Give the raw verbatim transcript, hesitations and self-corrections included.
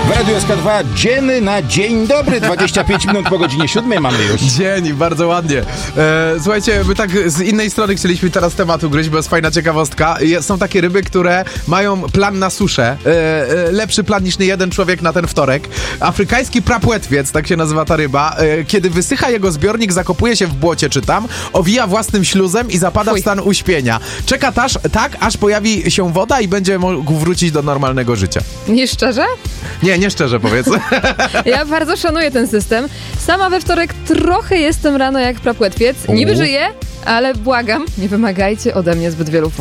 W Radiu S K dwa dzień na dzień dobry, dwadzieścia pięć minut po godzinie siódmej mamy już. Dzień, bardzo ładnie. E, słuchajcie, my tak z innej strony chcieliśmy teraz tematu gryźć, bo jest fajna ciekawostka. Są takie ryby, które mają plan na suszę. E, e, lepszy plan niż nie jeden człowiek na ten wtorek. Afrykański prapłetwiec, tak się nazywa ta ryba. E, kiedy wysycha jego zbiornik, zakopuje się w błocie, czy tam, owija własnym śluzem i zapada Fuj. w stan uśpienia. Czeka taż, tak, aż pojawi się woda i będzie mógł wrócić do normalnego życia. Nie szczerze? Nie, nie szczerze powiedzmy. Ja bardzo szanuję ten system. Sama we wtorek trochę jestem rano jak prapłetwiec. Niby żyję, ale błagam, nie wymagajcie ode mnie zbyt wielu